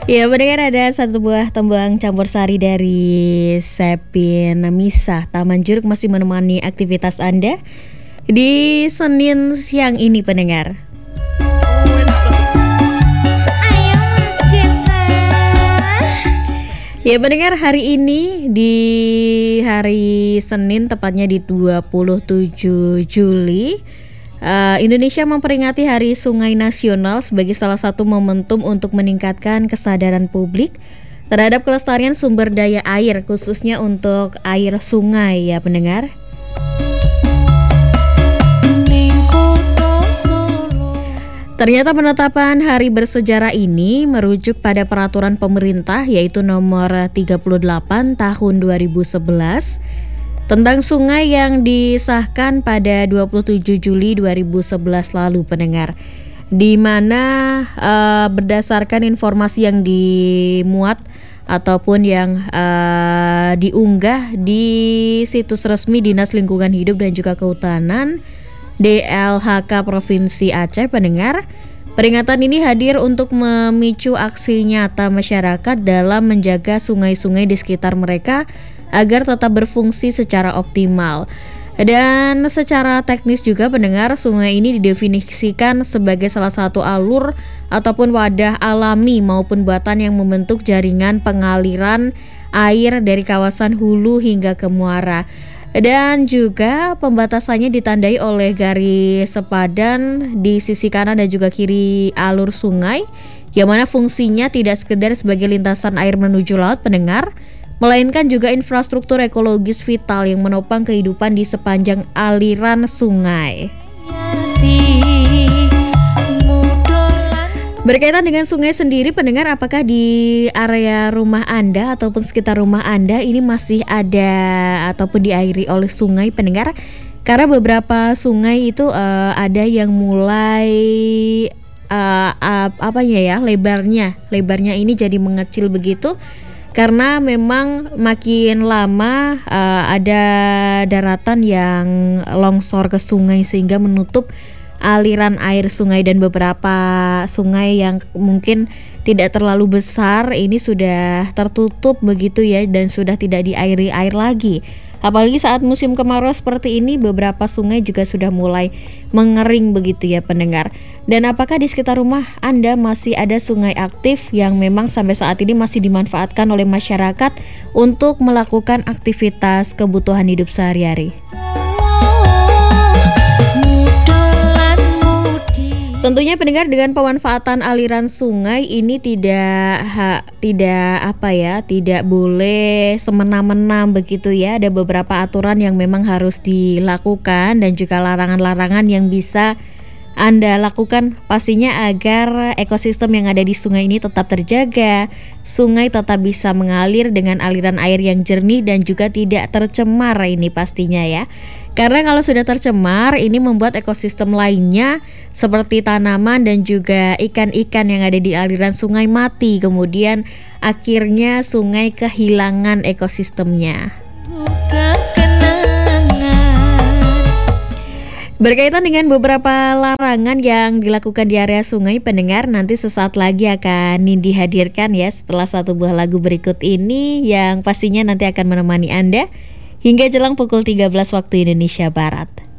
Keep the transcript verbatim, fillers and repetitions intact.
Ya, mendengar ada satu buah tembang campur sari dari Sepin Misah. Taman Juruk masih menemani aktivitas Anda di Senin siang ini, pendengar. Ya, pendengar, hari ini di hari Senin, tepatnya di dua puluh tujuh Juli, uh, Indonesia memperingati Hari Sungai Nasional sebagai salah satu momentum untuk meningkatkan kesadaran publik terhadap kelestarian sumber daya air, khususnya untuk air sungai, ya pendengar. Ternyata penetapan hari bersejarah ini merujuk pada peraturan pemerintah yaitu nomor tiga puluh delapan tahun dua ribu sebelas tentang sungai yang disahkan pada dua puluh tujuh Juli dua ribu sebelas lalu, pendengar. Di mana uh, berdasarkan informasi yang dimuat ataupun yang uh, diunggah di situs resmi Dinas Lingkungan Hidup dan juga Kehutanan D L H K Provinsi Aceh, pendengar. Peringatan ini hadir untuk memicu aksi nyata masyarakat dalam menjaga sungai-sungai di sekitar mereka agar tetap berfungsi secara optimal. Dan secara teknis juga, pendengar, sungai ini didefinisikan sebagai salah satu alur ataupun wadah alami maupun buatan yang membentuk jaringan pengaliran air dari kawasan hulu hingga ke muara. Dan juga pembatasannya ditandai oleh garis sepadan di sisi kanan dan juga kiri alur sungai, yang mana fungsinya tidak sekedar sebagai lintasan air menuju laut, pendengar, melainkan juga infrastruktur ekologis vital yang menopang kehidupan di sepanjang aliran sungai. Berkaitan dengan sungai sendiri, pendengar, apakah di area rumah Anda ataupun sekitar rumah Anda ini masih ada ataupun diairi oleh sungai, pendengar? Karena beberapa sungai itu uh, ada yang mulai uh, uh, apa ya lebarnya, lebarnya ini jadi mengecil begitu. Karena memang makin lama uh, ada daratan yang longsor ke sungai sehingga menutup aliran air sungai, dan beberapa sungai yang mungkin tidak terlalu besar ini sudah tertutup begitu ya, dan sudah tidak diairi air lagi. Apalagi saat musim kemarau seperti ini, beberapa sungai juga sudah mulai mengering begitu ya, pendengar. Dan apakah di sekitar rumah Anda masih ada sungai aktif yang memang sampai saat ini masih dimanfaatkan oleh masyarakat untuk melakukan aktivitas kebutuhan hidup sehari-hari? Tentunya, pendengar, dengan pemanfaatan aliran sungai ini tidak ha, tidak apa ya, tidak boleh semena-mena begitu ya. Ada beberapa aturan yang memang harus dilakukan dan juga larangan-larangan yang bisa Anda lakukan pastinya agar ekosistem yang ada di sungai ini tetap terjaga, sungai tetap bisa mengalir dengan aliran air yang jernih dan juga tidak tercemar ini pastinya ya. Karena kalau sudah tercemar, ini membuat ekosistem lainnya seperti tanaman dan juga ikan-ikan yang ada di aliran sungai mati. Kemudian akhirnya sungai kehilangan ekosistemnya. Berkaitan dengan beberapa larangan yang dilakukan di area sungai, pendengar, nanti sesaat lagi akan Nindi hadirkan ya setelah satu buah lagu berikut ini yang pastinya nanti akan menemani Anda hingga jelang pukul tiga belas waktu Indonesia Barat.